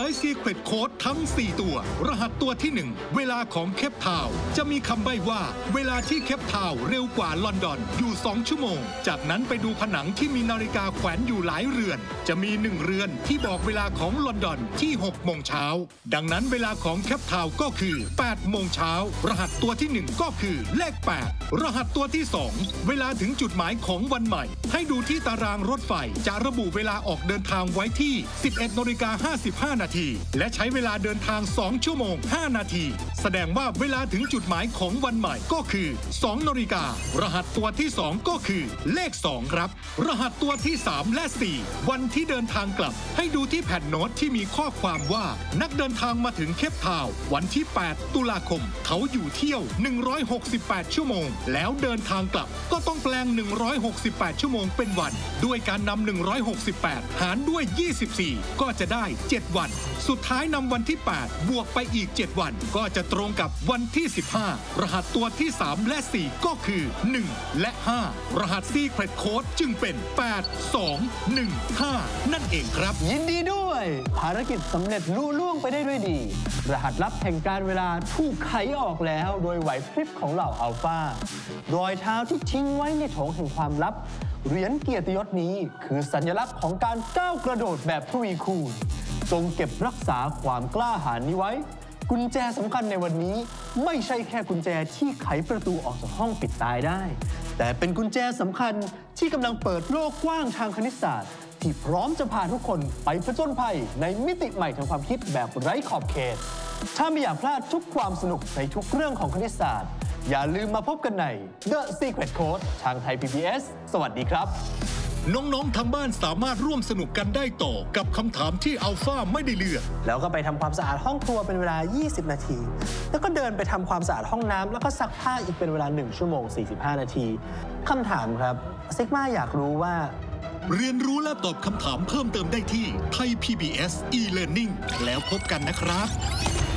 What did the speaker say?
Secret Code ทั้ง 4 ตัวรหัสตัวที่ 1 เวลาของเคปทาวน์จะมีคำใบ้ว่าเวลาที่เคปทาวน์เร็วกว่าลอนดอนอยู่2 ชั่วโมงจากนั้นไปดูผนังที่มีนาฬิกาแขวนอยู่หลายเรือนจะมี1เรือนที่บอกเวลาของลอนดอนที่6 โมงเช้าดังนั้นเวลาของเคปทาวน์ก็คือ8 โมงเช้ารหัสตัวที่ 1 ก็คือเลข 8รหัสตัวที่ 2 เวลาถึงจุดหมายของวันใหม่ให้ดูที่ตารางรถไฟจะระบุเวลาออกเดินทางไว้ที่ 11:55 นาทีและใช้เวลาเดินทาง2 ชั่วโมง 5 นาทีแสดงว่าเวลาถึงจุดหมายของวันใหม่ก็คือ2 นาฬิการหัสตัวที่ 2 ก็คือเลข 2 ครับรหัสตัวที่ 3 และ 4 วันที่เดินทางกลับให้ดูที่แผ่นโน้ตที่มีข้อความว่านักเดินทางมาถึงเคปทาวน์วันที่ 8 ตุลาคมเขาอยู่เที่ยว 168 ชั่วโมงแล้วเดินทางกลับก็ต้องแปลง 168 ชั่วโมงเป็นวันด้วยการนำ 168 หารด้วย 24 ก็จะได้ 7 วันสุดท้ายนำวันที่ 8 บวกไปอีก 7 วันก็จะตรงกับวันที่ 15 รหัสตัวที่ 3 และ 4 ก็คือ 1 และ 5 รหัส Secret Code จึงเป็น 8 2 1 5 นั่นเองครับยินดีด้วยภารกิจสำเร็จลุล่วงไปได้ด้วยดีรหัสลับแห่งการเวลาถูกไขออกแล้วโดยไหวพริบของเหล่าอัลฟารอยเท้าที่ทิ้งไว้ในโถงแห่งความลับเหรียญเกียรติยศนี้คือสัญลักษณ์ของการก้าวกระโดดแบบทวีคูณจงเก็บรักษาความกล้าหาญนี้ไว้กุญแจสำคัญในวันนี้ไม่ใช่แค่กุญแจที่ไขประตูออกจากห้องปิดตายได้แต่เป็นกุญแจสำคัญที่กำลังเปิดโลกกว้างทางคณิตศาสตร์ที่พร้อมจะพาทุกคนไปผจญภัยในมิติใหม่ทางความคิดแบบไร้ขอบเขตถ้าไม่อยากพลาดทุกความสนุกในทุกเรื่องของคณิตศาสตร์อย่าลืมมาพบกันใน The Secret Code ทางไทย PBS สวัสดีครับน้องๆทางบ้านสามารถร่วมสนุกกันได้ต่อกับคำถามที่อัลฟาไม่ได้เลือกแล้วก็ไปทำความสะอาดห้องครัวเป็นเวลา20 นาทีแล้วก็เดินไปทำความสะอาดห้องน้ำแล้วก็ซักผ้าอีกเป็นเวลา1 ชั่วโมง 45 นาทีคำถามครับซิกมาอยากรู้ว่าเรียนรู้และตอบคำถามเพิ่มเติมได้ที่ไทย PBS e-Learning แล้วพบกันนะครับ